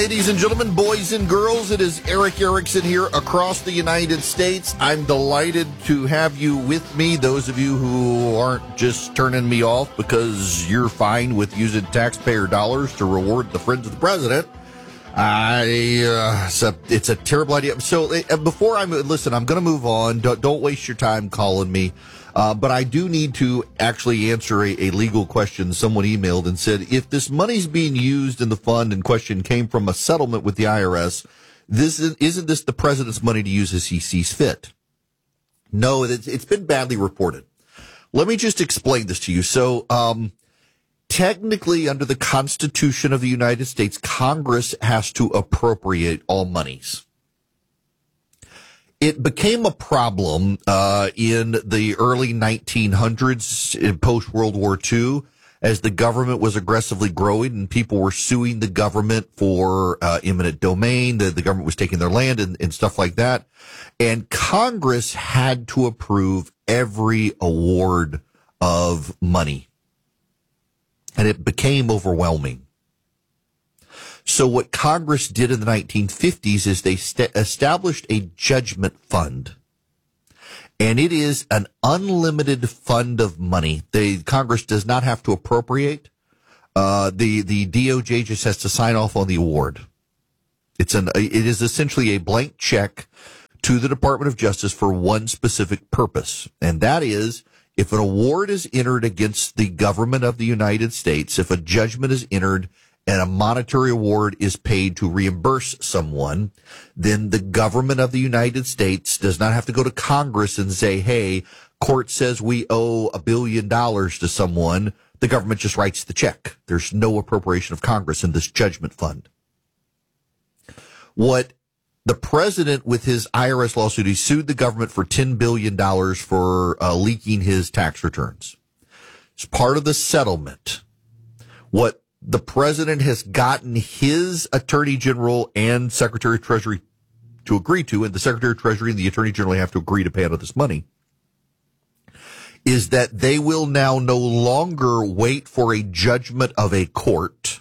Ladies and gentlemen, boys and girls, it is Eric Erickson here across the United States. I'm delighted to have you with me, those of you who aren't just turning me off because you're fine with using taxpayer dollars to reward the friends of the president. It's a terrible idea. So before I'm going to move on. Don't waste your time calling me. But I do need to actually answer a legal question. Someone emailed and said, if this money's being used in the fund in question came from a settlement with the IRS, isn't this the president's money to use as he sees fit? No, it's been badly reported. Let me just explain this to you. So, technically, under the Constitution of the United States, Congress has to appropriate all monies. It became a problem in the early 1900s, in post-World War II, as the government was aggressively growing and people were suing the government for eminent domain. The government was taking their land and stuff like that. And Congress had to approve every award of money. And it became overwhelming. So what Congress did in the 1950s is they established a judgment fund. And it is an unlimited fund of money. Congress does not have to appropriate. The DOJ just has to sign off on the award. It is essentially a blank check to the Department of Justice for one specific purpose. And that is, if an award is entered against the government of the United States, if a judgment is entered and a monetary award is paid to reimburse someone, then the government of the United States does not have to go to Congress and say, hey, court says we owe $1 billion to someone. The government just writes the check. There's no appropriation of Congress in this judgment fund. What the president, with his IRS lawsuit, he sued the government for $10 billion for leaking his tax returns. It's part of the settlement. What the president has gotten his attorney general and secretary of treasury to agree to, and the secretary of treasury and the attorney general have to agree to pay out of this money, is that they will now no longer wait for a judgment of a court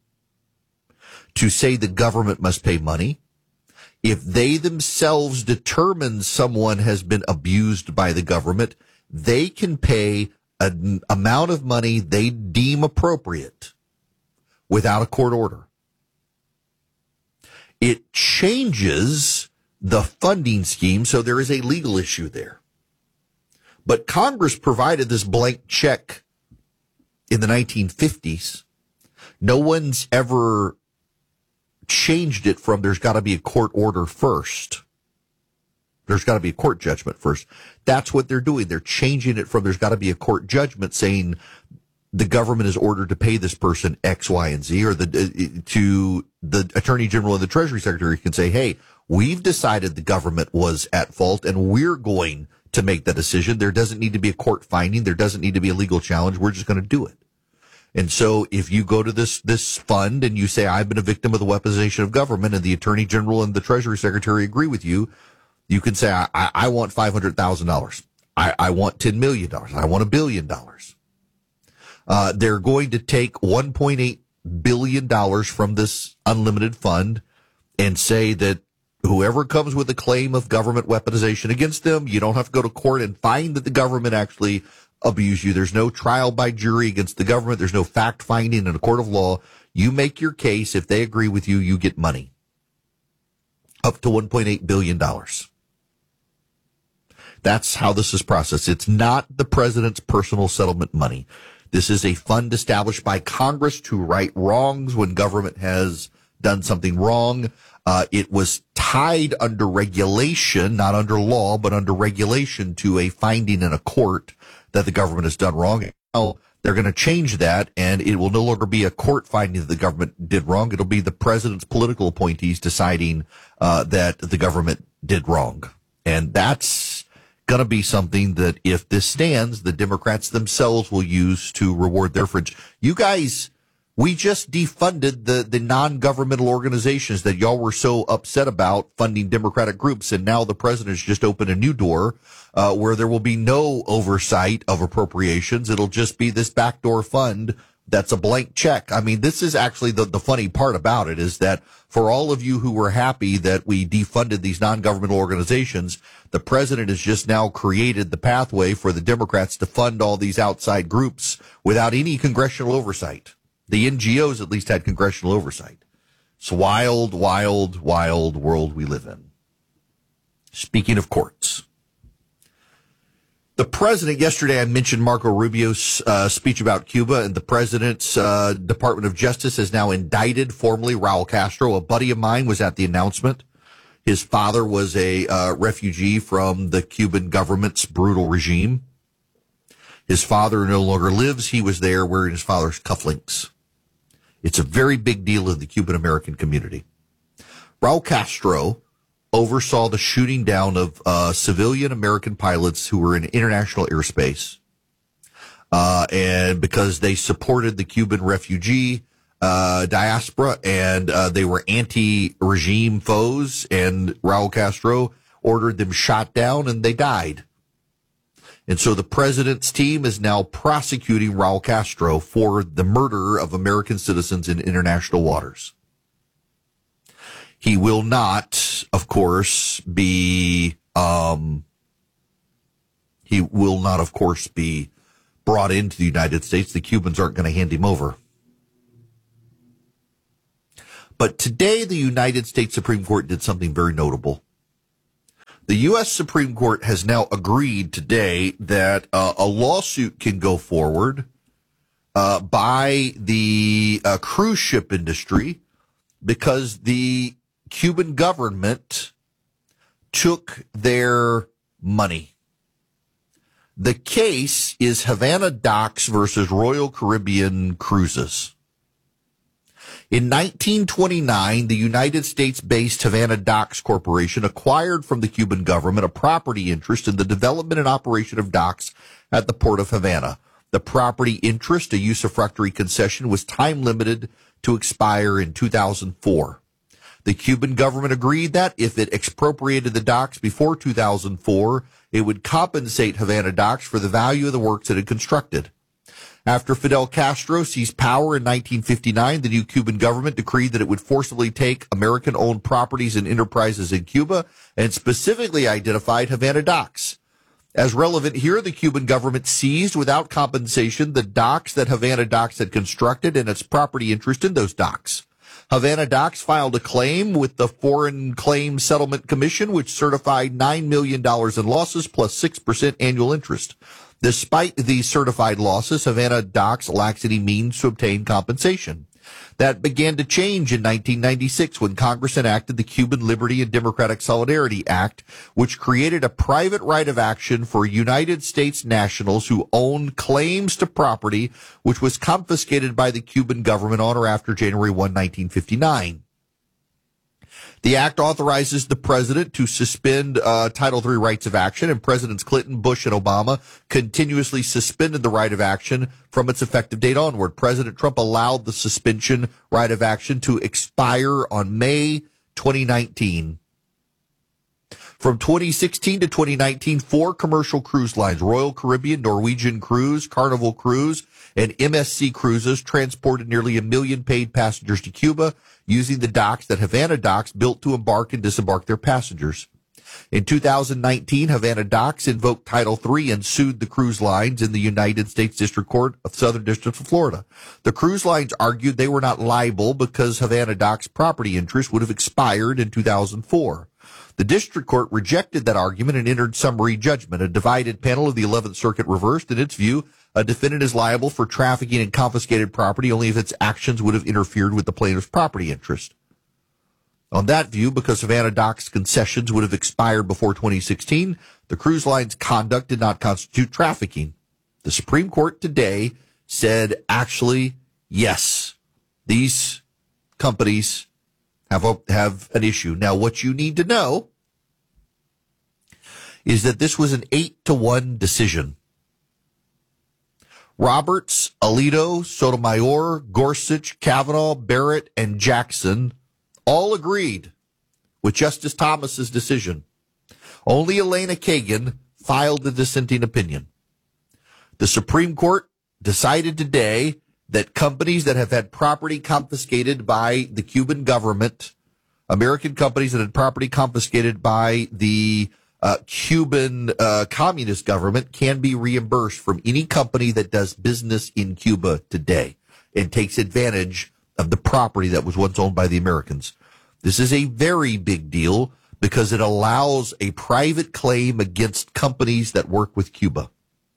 to say the government must pay money. If they themselves determine someone has been abused by the government, they can pay an amount of money they deem appropriate without a court order. It changes the funding scheme, so there is a legal issue there. But Congress provided this blank check in the 1950s. No one's ever changed it from there's got to be a court order first. There's got to be a court judgment first. That's what they're doing. They're changing it from there's got to be a court judgment saying the government is ordered to pay this person X, Y, and Z, or to the attorney general and the treasury secretary can say, hey, we've decided the government was at fault and we're going to make the decision. There doesn't need to be a court finding. There doesn't need to be a legal challenge. We're just going to do it. And so if you go to this fund and you say, I've been a victim of the weaponization of government, and the attorney general and the treasury secretary agree with you, you can say, I want $500,000. I want $10 million. I want $1 billion. They're going to take $1.8 billion from this unlimited fund and say that whoever comes with a claim of government weaponization against them, you don't have to go to court and find that the government actually abused you. There's no trial by jury against the government. There's no fact finding in a court of law. You make your case. If they agree with you, you get money. Up to $1.8 billion. That's how this is processed. It's not the president's personal settlement money. This is a fund established by Congress to right wrongs when government has done something wrong. It was tied under regulation, not under law, but under regulation to a finding in a court that the government has done wrong. Now they're going to change that, and it will no longer be a court finding that the government did wrong. It'll be the president's political appointees deciding that the government did wrong. And that's going to be something that, if this stands, the Democrats themselves will use to reward their friends. You guys, we just defunded the non-governmental organizations that y'all were so upset about funding Democratic groups, and now the president has just opened a new door where there will be no oversight of appropriations. It'll just be this backdoor fund That's a blank check. I mean, this is actually the funny part about it is that for all of you who were happy that we defunded these non-governmental organizations, the president has just now created the pathway for the Democrats to fund all these outside groups without any congressional oversight. The NGOs at least had congressional oversight. It's a wild, wild, wild world we live in. Speaking of courts. The president, yesterday I mentioned Marco Rubio's speech about Cuba, and the president's Department of Justice has now indicted formally Raul Castro. A buddy of mine was at the announcement. His father was a refugee from the Cuban government's brutal regime. His father no longer lives. He was there wearing his father's cufflinks. It's a very big deal in the Cuban American community. Raul Castro oversaw the shooting down of civilian American pilots who were in international airspace, and because they supported the Cuban refugee diaspora, and they were anti-regime foes, and Raul Castro ordered them shot down, and they died. And so the president's team is now prosecuting Raul Castro for the murder of American citizens in international waters. He will not, of course, be brought into the United States. The Cubans aren't going to hand him over. But today, the United States Supreme Court did something very notable. The U.S. Supreme Court has now agreed today that a lawsuit can go forward by the cruise ship industry because the Cuban government took their money. The case is Havana Docks versus Royal Caribbean Cruises. In 1929, the United States-based Havana Docks Corporation acquired from the Cuban government a property interest in the development and operation of docks at the port of Havana. The property interest, a usufructuary concession, was time-limited to expire in 2004. The Cuban government agreed that if it expropriated the docks before 2004, it would compensate Havana Docks for the value of the works it had constructed. After Fidel Castro seized power in 1959, the new Cuban government decreed that it would forcibly take American-owned properties and enterprises in Cuba and specifically identified Havana Docks. As relevant here, the Cuban government seized without compensation the docks that Havana Docks had constructed and its property interest in those docks. Havana Docks filed a claim with the Foreign Claims Settlement Commission, which certified $9 million in losses plus 6% annual interest. Despite these certified losses, Havana Docks lacks any means to obtain compensation. That began to change in 1996 when Congress enacted the Cuban Liberty and Democratic Solidarity Act, which created a private right of action for United States nationals who owned claims to property which was confiscated by the Cuban government on or after January 1, 1959. The act authorizes the president to suspend Title III rights of action, and Presidents Clinton, Bush, and Obama continuously suspended the right of action from its effective date onward. President Trump allowed the suspension right of action to expire on May 2019. From 2016 to 2019, 4 commercial cruise lines, Royal Caribbean, Norwegian Cruise, Carnival Cruise, and MSC Cruises, transported nearly 1 million paid passengers to Cuba using the docks that Havana Docks built to embark and disembark their passengers. In 2019, Havana Docks invoked Title III and sued the cruise lines in the United States District Court of Southern District of Florida. The cruise lines argued they were not liable because Havana Docks' property interest would have expired in 2004. The district court rejected that argument and entered summary judgment. A divided panel of the 11th Circuit reversed. In its view, a defendant is liable for trafficking in confiscated property only if its actions would have interfered with the plaintiff's property interest. On that view, because Havana Docks concessions would have expired before 2016, the cruise line's conduct did not constitute trafficking. The Supreme Court today said, actually, yes, these companies have an issue. Now, what you need to know is that this was an 8-1 decision. Roberts, Alito, Sotomayor, Gorsuch, Kavanaugh, Barrett, and Jackson all agreed with Justice Thomas's decision. Only Elena Kagan filed the dissenting opinion. The Supreme Court decided today that companies that have had property confiscated by the Cuban government, American companies that had property confiscated by the Cuban communist government, can be reimbursed from any company that does business in Cuba today and takes advantage of the property that was once owned by the Americans. This is a very big deal because it allows a private claim against companies that work with Cuba.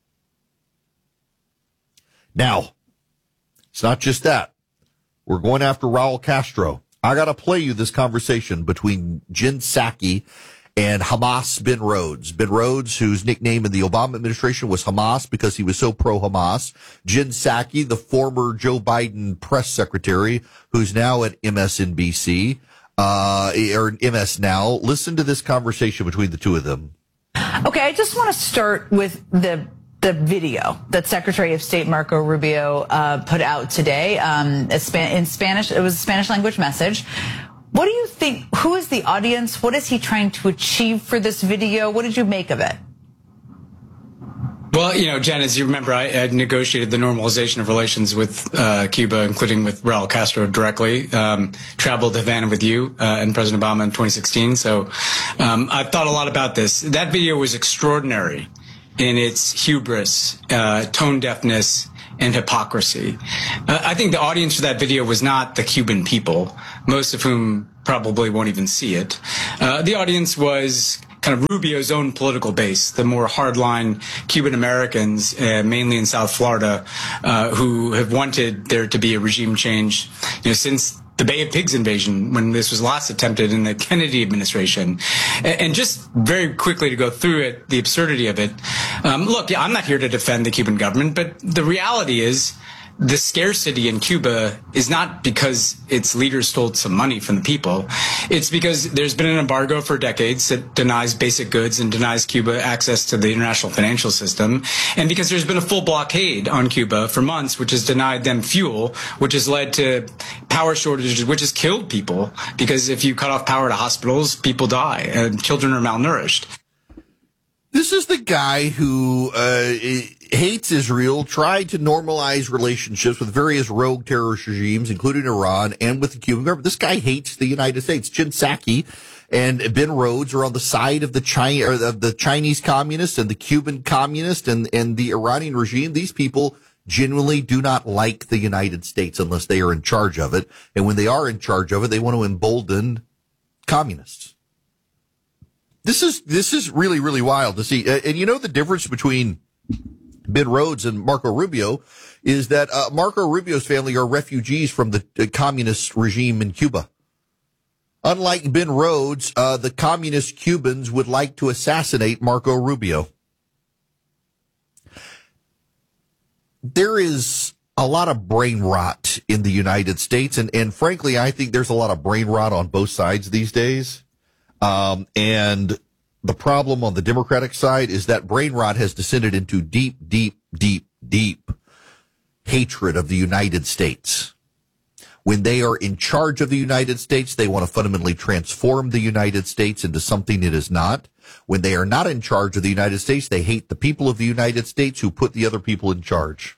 Now, it's not just that. We're going after Raul Castro. I got to play you this conversation between Jen Psaki and Hamas Ben Rhodes. Ben Rhodes, whose nickname in the Obama administration was Hamas because he was so pro-Hamas. Jen Psaki, the former Joe Biden press secretary, who's now at MSNBC, or MS Now. Listen to this conversation between the two of them. Okay, I just want to start with the video that Secretary of State Marco Rubio put out today in Spanish. It was a Spanish language message. What do you think? Who is the audience? What is he trying to achieve for this video? What did you make of it? Well, Jen, as you remember, I had negotiated the normalization of relations with Cuba, including with Raul Castro directly. Traveled to Havana with you and President Obama in 2016. So I've thought a lot about this. That video was extraordinary in its hubris, tone deafness, and hypocrisy. I think the audience for that video was not the Cuban people, most of whom probably won't even see it. The audience was kind of Rubio's own political base, the more hardline Cuban Americans, mainly in South Florida, who have wanted there to be a regime change, since the Bay of Pigs invasion, when this was last attempted in the Kennedy administration. And just very quickly to go through it, the absurdity of it. Look, I'm not here to defend the Cuban government, but the reality is the scarcity in Cuba is not because its leaders stole some money from the people. It's because there's been an embargo for decades that denies basic goods and denies Cuba access to the international financial system. And because there's been a full blockade on Cuba for months, which has denied them fuel, which has led to power shortages, which has killed people. Because if you cut off power to hospitals, people die and children are malnourished. This is the guy who hates Israel, tried to normalize relationships with various rogue terrorist regimes, including Iran, and with the Cuban government. This guy hates the United States. Jen Psaki and Ben Rhodes are on the side of the Chinese communists and the Cuban communists and the Iranian regime. These people genuinely do not like the United States unless they are in charge of it. And when they are in charge of it, they want to embolden communists. This is really, really wild to see. And the difference between Ben Rhodes and Marco Rubio is that Marco Rubio's family are refugees from the communist regime in Cuba. Unlike Ben Rhodes, the communist Cubans would like to assassinate Marco Rubio. There is a lot of brain rot in the United States, and frankly, I think there's a lot of brain rot on both sides these days. And the problem on the Democratic side is that brain rot has descended into deep, deep, deep, deep hatred of the United States. When they are in charge of the United States, they want to fundamentally transform the United States into something it is not. When they are not in charge of the United States, they hate the people of the United States who put the other people in charge.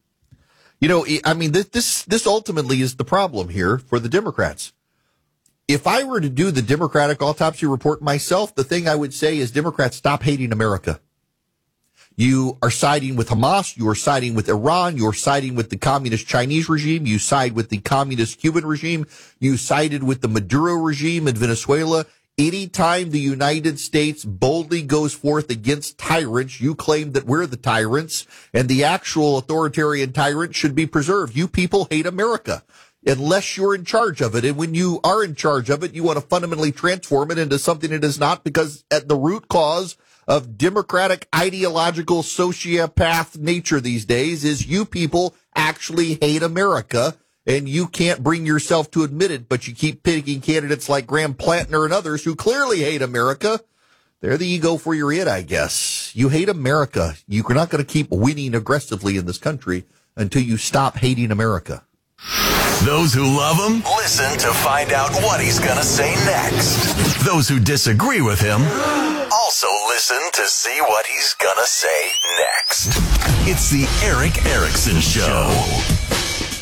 This ultimately is the problem here for the Democrats. If I were to do the Democratic autopsy report myself, the thing I would say is Democrats, stop hating America. You are siding with Hamas. You are siding with Iran. You are siding with the communist Chinese regime. You side with the communist Cuban regime. You sided with the Maduro regime in Venezuela. Anytime the United States boldly goes forth against tyrants, you claim that we're the tyrants and the actual authoritarian tyrant should be preserved. You people hate America unless you're in charge of it. And when you are in charge of it, you want to fundamentally transform it into something it is not, because at the root cause of democratic ideological sociopath nature these days is you people actually hate America, and you can't bring yourself to admit it, but you keep picking candidates like Graham Plantner and others who clearly hate America. They're the ego for your it, I guess. You hate America. You're not going to keep winning aggressively in this country until you stop hating America. Those who love him, listen to find out what he's going to say next. Those who disagree with him, also listen to see what he's going to say next. It's the Erick Erickson Show.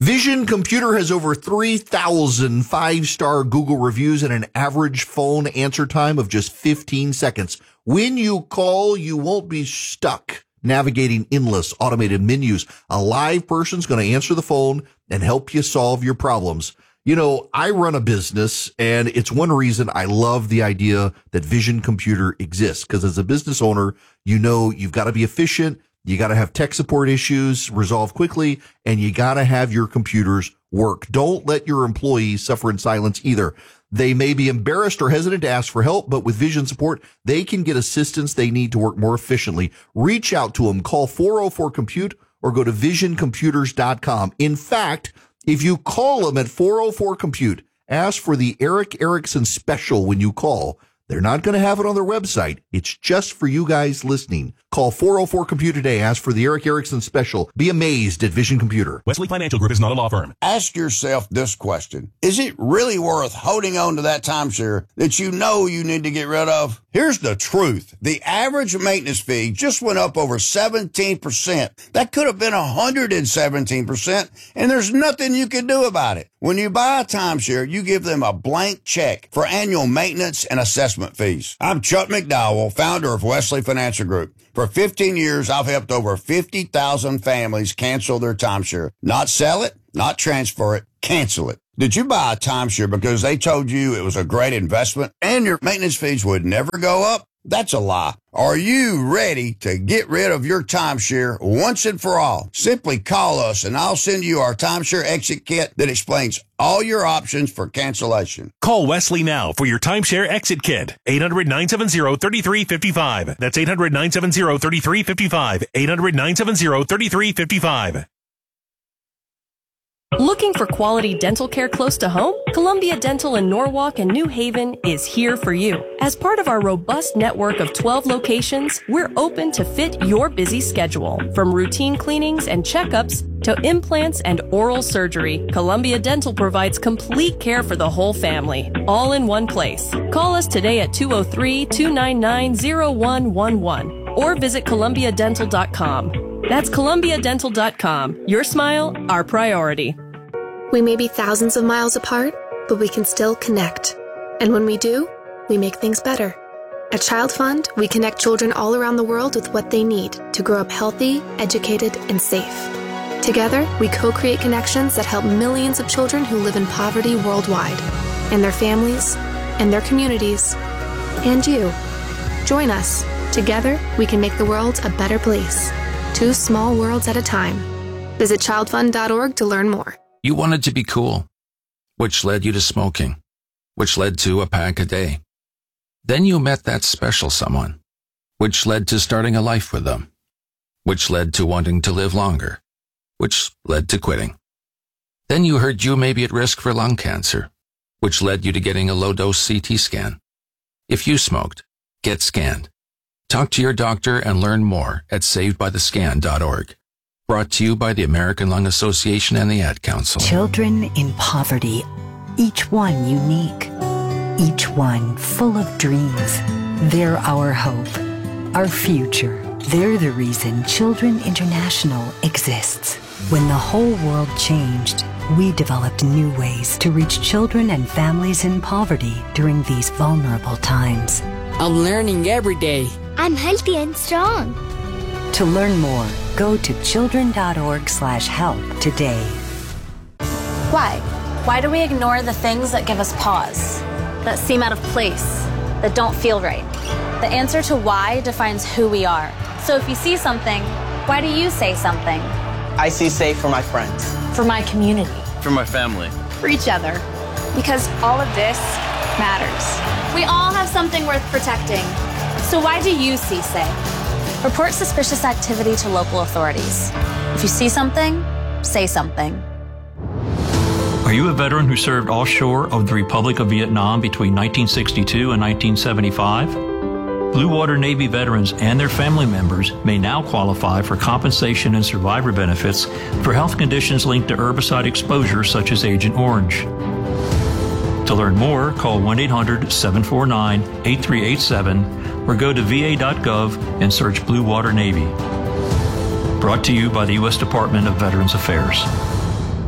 Vision Computer has over 3,000 5-star Google reviews and an average phone answer time of just 15 seconds. When you call, you won't be stuck navigating endless automated menus. A live person's going to answer the phone and help you solve your problems. You know, I run a business, and it's one reason I love the idea that Vision Computer exists, because as a business owner, you know you've got to be efficient, you got to have tech support issues resolved quickly, and you got to have your computers work. Don't let your employees suffer in silence either. They may be embarrassed or hesitant to ask for help, but with Vision support, they can get assistance they need to work more efficiently. Reach out to them. Call 404-COMPUTE or go to visioncomputers.com. In fact, if you call them at 404-COMPUTE, ask for the Eric Erickson special when you call. They're not going to have it on their website. It's just for you guys listening. Call 404-COMPUTE today. Ask for the Eric Erickson special. Be amazed at Vision Computer. Wesley Financial Group is not a law firm. Ask yourself this question. Is it really worth holding on to that timeshare that you know you need to get rid of? Here's the truth. The average maintenance fee just went up over 17%. That could have been 117%, and there's nothing you can do about it. When you buy a timeshare, you give them a blank check for annual maintenance and assessment fees. I'm Chuck McDowell, founder of Wesley Financial Group. For 15 years, I've helped over 50,000 families cancel their timeshare. Not sell it, not transfer it, cancel it. Did you buy a timeshare because they told you it was a great investment and your maintenance fees would never go up? That's a lie. Are you ready to get rid of your timeshare once and for all? Simply call us and I'll send you our timeshare exit kit that explains all your options for cancellation. Call Wesley now for your timeshare exit kit. 800-970-3355. That's 800-970-3355. 800-970-3355. Looking for quality dental care close to home? Columbia Dental in Norwalk and New Haven is here for you. As part of our robust network of 12 locations, we're open to fit your busy schedule. From routine cleanings and checkups to implants and oral surgery, Columbia Dental provides complete care for the whole family, all in one place. Call us today at 203-299-0111 or visit columbiadental.com. That's columbiadental.com. Your smile, our priority. We may be thousands of miles apart, but we can still connect. And when we do, we make things better. At Child Fund, we connect children all around the world with what they need to grow up healthy, educated, and safe. Together, we co-create connections that help millions of children who live in poverty worldwide, and their families, and their communities, and you. Join us. Together, we can make the world a better place. 2 small worlds at a time. Visit childfund.org to learn more. You wanted to be cool, which led you to smoking, which led to a pack a day. Then you met that special someone, which led to starting a life with them, which led to wanting to live longer, which led to quitting. Then you heard you may be at risk for lung cancer, which led you to getting a low-dose CT scan. If you smoked, get scanned. Talk to your doctor and learn more at savedbythescan.org. Brought to you by the American Lung Association and the Ad Council. Children in poverty, each one unique, each one full of dreams. They're our hope, our future. They're the reason Children International exists. When the whole world changed, we developed new ways to reach children and families in poverty during these vulnerable times. I'm learning every day. I'm healthy and strong. To learn more, go to children.org/help today. Why? Why do we ignore the things that give us pause, that seem out of place, that don't feel right? The answer to why defines who we are. So if you see something, why do you say something? I see safe for my friends. For my community. For my family. For each other. Because all of this matters. We all have something worth protecting. So why do you see safe? Report suspicious activity to local authorities. If you see something, say something. Are you a veteran who served offshore of the Republic of Vietnam between 1962 and 1975? Blue Water Navy veterans and their family members may now qualify for compensation and survivor benefits for health conditions linked to herbicide exposure such as Agent Orange. To learn more, call 1-800-749-8387 or go to va.gov and search Blue Water Navy. Brought to you by the U.S. Department of Veterans Affairs.